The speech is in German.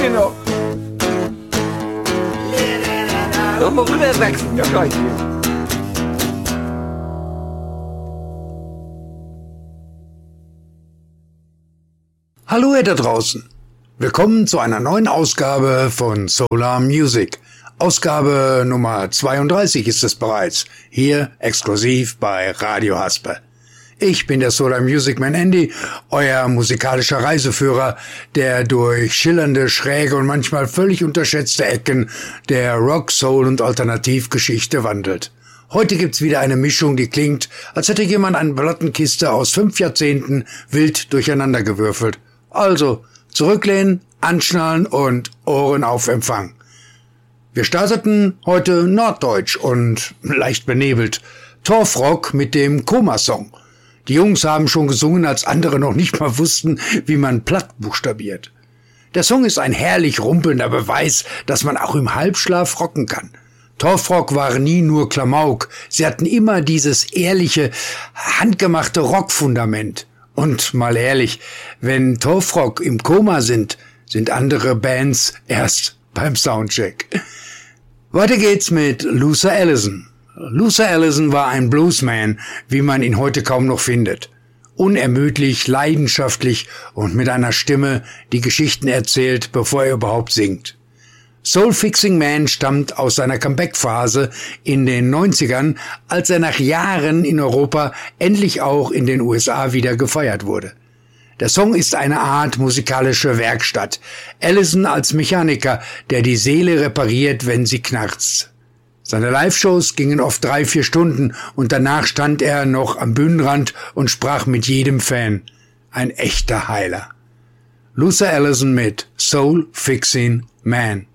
Genau. Rüberwachsen, ja gleich hier. Hallo ihr da draußen. Willkommen zu einer neuen Ausgabe von Solar Music. Ausgabe Nummer 32 ist es bereits. Hier exklusiv bei Radio Haspe. Ich bin der Solar Music Man Andy, euer musikalischer Reiseführer, der durch schillernde, schräge und manchmal völlig unterschätzte Ecken der Rock, Soul und Alternativgeschichte wandelt. Heute gibt's wieder eine Mischung, die klingt, als hätte jemand eine Plattenkiste aus 5 Jahrzehnten wild durcheinandergewürfelt. Also, zurücklehnen, anschnallen und Ohren auf Empfang. Wir starteten heute norddeutsch und leicht benebelt. Torfrock mit dem Koma-Song. Die Jungs haben schon gesungen, als andere noch nicht mal wussten, wie man platt buchstabiert. Der Song ist ein herrlich rumpelnder Beweis, dass man auch im Halbschlaf rocken kann. Torfrock waren nie nur Klamauk, sie hatten immer dieses ehrliche, handgemachte Rockfundament. Und mal ehrlich, wenn Torfrock im Koma sind andere Bands erst beim Soundcheck. Weiter geht's mit Luther Allison. Luther Allison war ein Bluesman, wie man ihn heute kaum noch findet. Unermüdlich, leidenschaftlich und mit einer Stimme, die Geschichten erzählt, bevor er überhaupt singt. Soul Fixing Man stammt aus seiner Comeback-Phase in den 90ern, als er nach Jahren in Europa endlich auch in den USA wieder gefeiert wurde. Der Song ist eine Art musikalische Werkstatt. Allison als Mechaniker, der die Seele repariert, wenn sie knarzt. Seine Live-Shows gingen oft 3-4 Stunden und danach stand er noch am Bühnenrand und sprach mit jedem Fan. Ein echter Heiler. Luther Allison mit Soul Fixing Man.